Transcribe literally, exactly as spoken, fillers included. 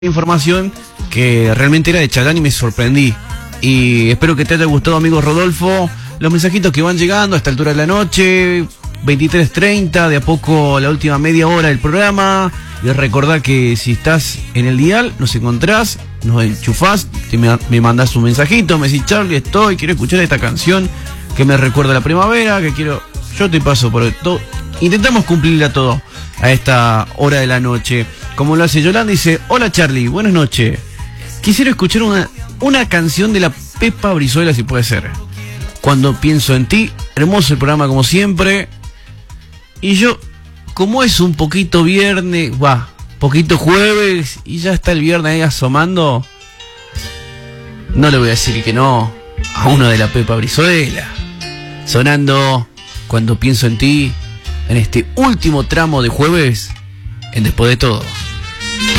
Información que realmente era de Chayanne y me sorprendí. Y espero que te haya gustado, amigo Rodolfo, los mensajitos que van llegando a esta altura de la noche, veintitrés treinta, de a poco la última media hora del programa. Y recordá que si estás en el dial, nos encontrás, nos enchufás, te me, me mandás un mensajito, me decís: Charlie, estoy, quiero escuchar esta canción que me recuerda a la primavera, que quiero, yo te paso por todo. Intentamos cumplirla todo a esta hora de la noche. Como lo hace Yolanda, dice: hola Charlie, buenas noches. Quisiera escuchar una, una canción de la Pepa Brizuela, si puede ser. Cuando pienso en ti. Hermoso el programa como siempre. Y yo, como es un poquito viernes, va, poquito jueves, y ya está el viernes ahí asomando, no le voy a decir que no a uno de la Pepa Brizuela. Sonando Cuando pienso en ti, en este último tramo de jueves, en Después de Todo.